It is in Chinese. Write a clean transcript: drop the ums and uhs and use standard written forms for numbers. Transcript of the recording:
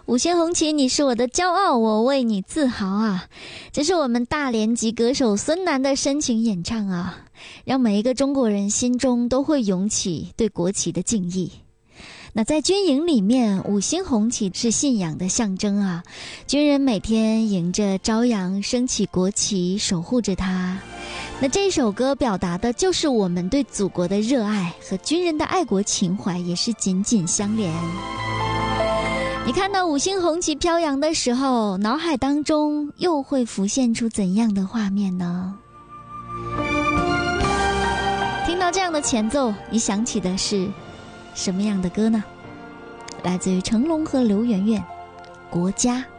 五星红旗，你是我的骄傲，我为你自豪啊！这是我们大连籍歌手孙楠的深情演唱啊，让每一个中国人心中都会涌起对国旗的敬意。那在军营里面，五星红旗是信仰的象征啊，军人每天迎着朝阳升起国旗，守护着它。那这首歌表达的就是我们对祖国的热爱和军人的爱国情怀也是紧紧相连。你看到五星红旗飘扬的时候，脑海当中又会浮现出怎样的画面呢？听到这样的前奏，你想起的是什么样的歌呢？来自于成龙和刘媛媛，《国家》。